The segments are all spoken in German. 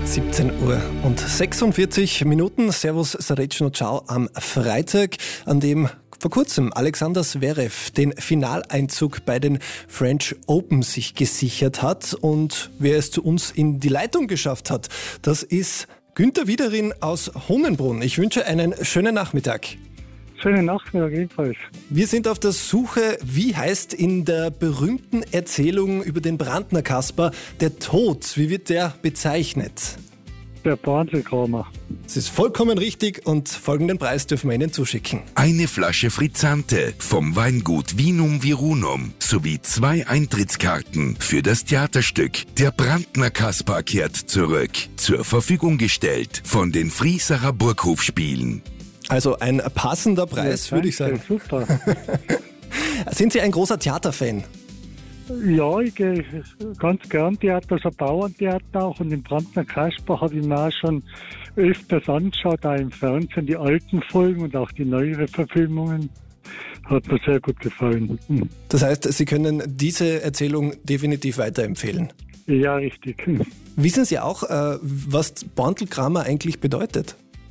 17 Uhr und 46 Minuten. Servus, Srečno, ciao am Freitag, an dem vor kurzem Alexander Zverev den Finaleinzug bei den French Open sich gesichert hat. Und wer es zu uns in die Leitung geschafft hat, das ist Günther Wiederin aus Hohenbrunn. Ich wünsche einen schönen Nachmittag. Schönen Nachmittag ebenfalls. Wir sind auf der Suche, wie heißt in der berühmten Erzählung über den Brandner Kasper der Tod? Wie wird der bezeichnet? Der Barnselkramer. Das ist vollkommen richtig und folgenden Preis dürfen wir Ihnen zuschicken. Eine Flasche Frizzante vom Weingut Vinum Virunum sowie 2 Eintrittskarten für das Theaterstück Der Brandner Kasper kehrt zurück. Zur Verfügung gestellt von den Friesacher Burghofspielen. Also ein passender Preis, würde ich sagen. Super. Sind Sie ein großer Theaterfan? Ja, ich gehe ganz gern Theater, so Bauerntheater auch. Und den Brandner Kasper habe ich mir auch schon öfters angeschaut, auch im Fernsehen, die alten Folgen und auch die neueren Verfilmungen. Hat mir sehr gut gefallen. Das heißt, Sie können diese Erzählung definitiv weiterempfehlen. Ja, richtig. Wissen Sie auch, was Barnselkramer eigentlich bedeutet?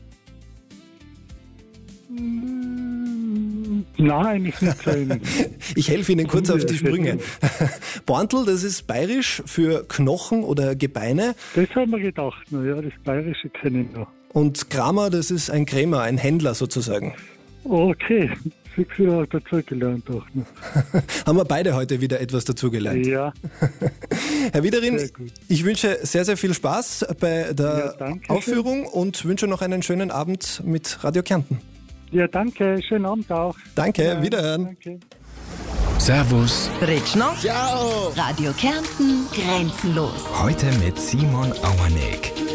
Nein, ich nicht sein. Ich helfe Ihnen kurz auf die Sprünge. Borntl, das ist bayerisch für Knochen oder Gebeine. Das haben wir gedacht. Ja, das Bayerische kenne ich noch. Und Kramer, das ist ein Krämer, ein Händler sozusagen. Okay, ich habe auch dazu gelernt. Auch noch. Haben wir beide heute wieder etwas dazugelernt. Ja. Herr Wiederin, ich wünsche sehr, sehr viel Spaß bei der Aufführung und wünsche noch einen schönen Abend mit Radio Kärnten. Ja, danke. Schönen Abend auch. Danke, ja, wiederhören. Danke. Servus. Srečno. Ciao. Radio Kärnten, grenzenlos. Heute mit Simon Auerneck.